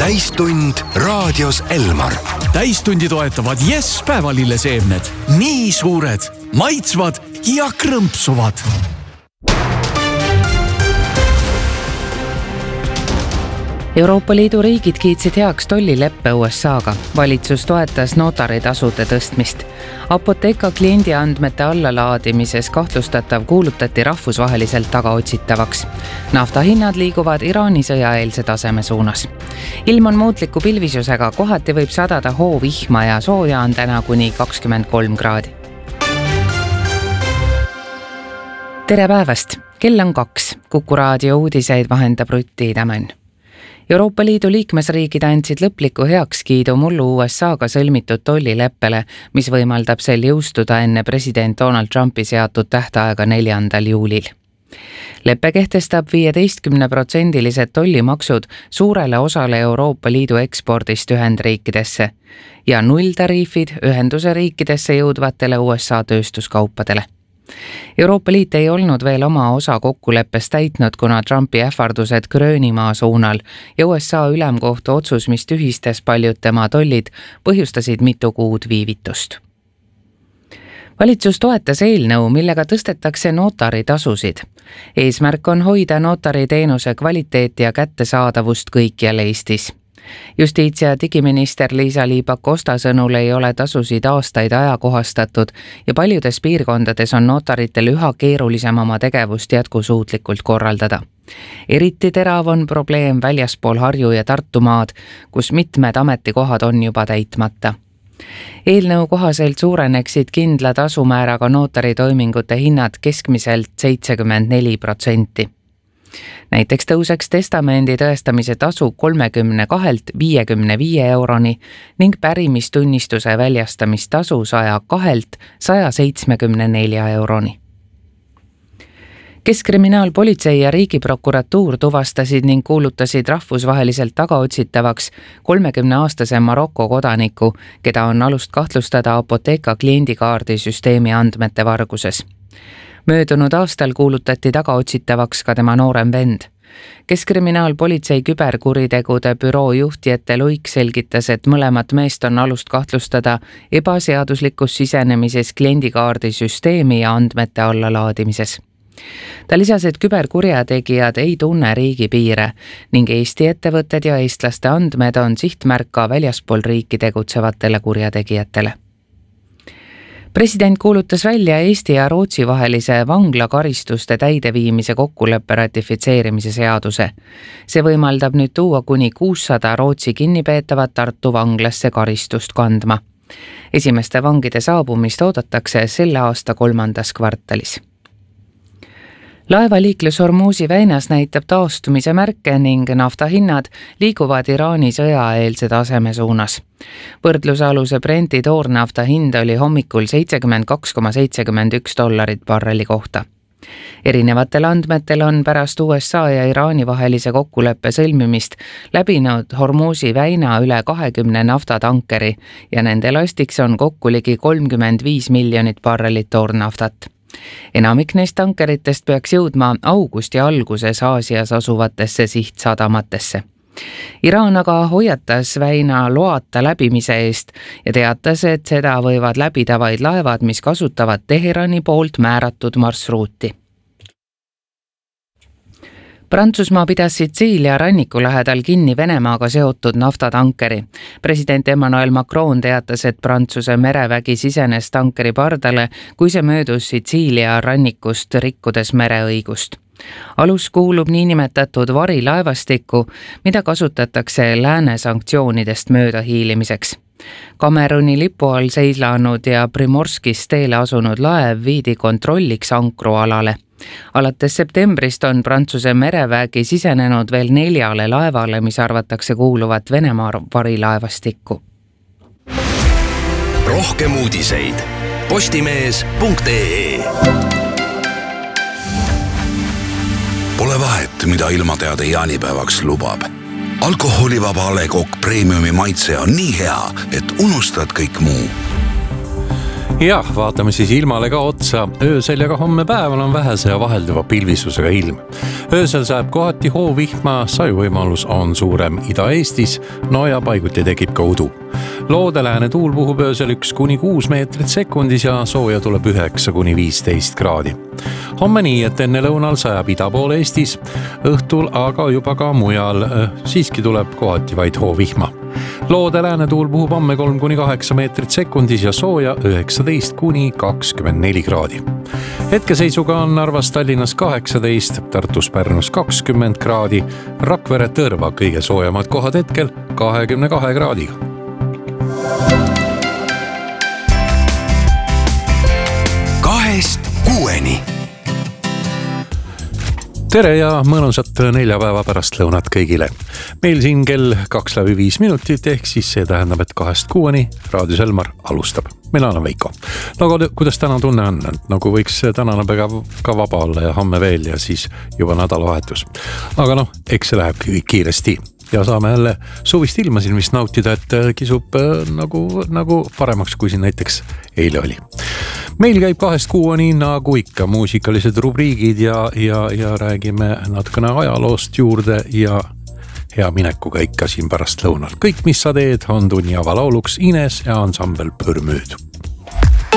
täistund raadios Elmar. Täistundi toetavad Yes päevalilleseemned. Nii suured, maitsvad ja krõmpsuvad. Euroopa Liidu riigid kiitsid heaks tollileppe USA-ga. Valitsus toetas notaritasude tõstmist. Apotheka kliendiandmete allalaadimises kahtlustatav kuulutati rahvusvaheliselt tagaotsitavaks. Naftahinnad liiguvad Iraani sõjaeelse taseme suunas. Ilm on muutliku pilvisusega, kohati võib sadada hoovihma ja sooja on täna kuni 23 kraadi. Tere päevast! Kell on 2. Kuku raadio uudiseid vahendab Rutti Tämön. Euroopa Liidu liikmesriigid andsid lõpliku heakskiidu mullu USA-ga sõlmitud tollileppele, mis võimaldab sel jõustuda enne president Donald Trumpi seatud tähtaega 4. juulil. Leppe kehtestab 15% tollimaksud suurele osale Euroopa Liidu ekspordist Ühendriikidesse ja nulltariifid ühenduse riikidesse jõudvatele USA tööstuskaupadele. Euroopa Liit ei olnud veel oma osa kokkuleppest täitnud, kuna Trumpi ähvardused Gröönimaa suunal ja USA ülemkohtu otsus, mis tühistas paljud tema tollid, põhjustasid mitu kuud viivitust. Valitsus toetas eelnõu, millega tõstetakse notaritasusid. Eesmärk on hoida notariteenuse kvaliteeti ja kättesaadavust kõikjal Eestis. Justiits- ja digiminister Liisa-Ly Pakosta sõnul ei ole tasusid aastaid ajakohastatud ja paljudes piirkondades on notaritel üha keerulisem oma tegevust jätkusuutlikult korraldada. Eriti terav on probleem väljaspool Harju- ja Tartumaad, kus mitmed ametikohad on juba täitmata. Eelnõu kohaselt suureneksid kindla tasumääraga notaritoimingute hinnad keskmiselt 74%. Näiteks tõuseks testamendi tõestamise tasu 32–55 euroni ning pärimistunnistuse väljastamistasu 102–174 euroni. Keskkriminaalpolitsei ja Riigiprokuratuur tuvastasid ning kuulutasid rahvusvaheliselt tagaotsitavaks 30-aastase Maroko kodaniku, keda on alust kahtlustada Apotheka kliendikaardisüsteemi andmete varguses. Möödunud aastal kuulutati tagaotsitavaks ka tema noorem vend. Keskkriminaalpolitsei küberkuritegude büroo juht Jette Luik selgitas, et mõlemat meest on alust kahtlustada ebaseaduslikus sisenemises kliendikaardisüsteemi ja andmete allalaadimises. Ta lisas, et küberkurjategijad ei tunne riigipiire ning Eesti ettevõtted ja eestlaste andmed on sihtmärk ka väljaspool riiki tegutsevatele kurjategijatele. President kuulutas välja Eesti ja Rootsi vahelise vanglakaristuste täideviimise kokkuleppe ratifitseerimise seaduse. See võimaldab nüüd tuua kuni 600 Rootsi kinnipeetavat Tartu vanglasse karistust kandma. Esimeste vangide saabumist oodatakse selle aasta 3. kvartalis. Laevaliiklus Hormuzi väinas näitab taastumise märke ning naftahinnad liiguvad Iraani sõjaeelse taseme suunas. Võrdlusaluse Brenti toornafta hind oli hommikul $72,71 barreli kohta. Erinevatel andmetel on pärast USA ja Iraani vahelise kokkuleppe sõlmimist läbinud Hormuzi väina üle 20 naftatankeri ja nende lastiks on kokku ligi 35 miljonit barrelit toornaftat. Enamik neist tankeritest peaks jõudma augusti alguses Aasias asuvatesse sihtsadamatesse. Iraan aga hoiatas väina loata läbimise eest ja teatas, et seda võivad läbida vaid laevad, mis kasutavad Teherani poolt määratud marsruuti. Prantsusmaa pidas Sitsiilia ranniku lähedal kinni Venemaaga seotud naftatankeri. President Emmanuel Macron teatas, et Prantsuse merevägi sisenes tankeri pardale, kui see möödus Sitsiilia rannikust rikkudes mereõigust. Alus kuulub niinimetatud varilaevastikku, mida kasutatakse lääne sanktsioonidest mööda hiilimiseks. Kameruni lipu all seilanud ja Primorskis teele asunud laev viidi kontrolliks ankrualale. Alates septembrist on Prantsuse merevägi sisenenud veel 4 laevale, mis arvatakse kuuluvat Venemaa varilaevastikku. Rohkem uudiseid postimees.ee. Pole vahet, mida ilmateade jaanipäevaks lubab. Alkoholivaba A Le Coq Premiumi maitse on nii hea, et unustad kõik muu. Jah, vaatame siis ilmale ka otsa. Öösel ja ka homme päeval on vähese ja vahelduva pilvisusega ilm. Öösel sajab kohati hoovihma, sajuvõimalus on suurem Ida-Eestis, no ja paiguti tekib ka udu. Loode lääne tuul puhub öösel 1-6 meetrit sekundis ja sooja tuleb 9-15 kraadi. Homme nii, et enne lõunal sajab ida pool Eestis, õhtul aga juba ka mujal, siiski tuleb kohati vaid hoovihma. Loode lääne tuul puhub homme 3-8 meetrit sekundis ja sooja 19-24 kraadi. Hetkeseisuga on Narvas Tallinnas 18, Tartus Pärnus 20 kraadi, Rakvere Tõrva kõige soojamad kohad hetkel 22 kraadiga. Tere ja mõnusat neljapäeva pärast lõunat kõigile. Meil siin kell 2:05 minutit, ehk siis see tähendab, et 2-6 Raadios Elmar alustab. Meil on Veiko. No kuidas täna tunne on? Nagu võiks tänane päev ka vaba olla ja homme veel ja siis juba nädalavahetus. Aga eks see läheb kiiresti. Ja saame jälle suvist ilma siin vist nautida, et kisub nagu paremaks, kui siin näiteks eile oli. Meil käib 2-6 nagu ikka muusikalised rubriigid ja räägime natukene ajaloost juurde ja hea minekuga ikka siin pärast lõunal. Kõik, mis sa teed, on tunni avalauluks Ines ja ansambel Pörmööd.